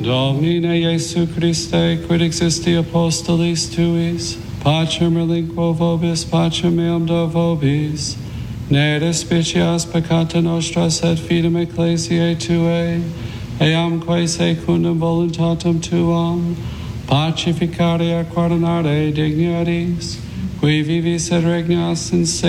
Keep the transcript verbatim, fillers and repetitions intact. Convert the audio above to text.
Domine Iesu Christe, quid existi apostolis tuis, pacem relinquo vobis, pacem meam do vobis, ne despicias peccata nostra, sed fidem ecclesiae tuae, eamque secundum voluntatem tuam, pacificare et guardinare dignitas, qui vivis et regnas in se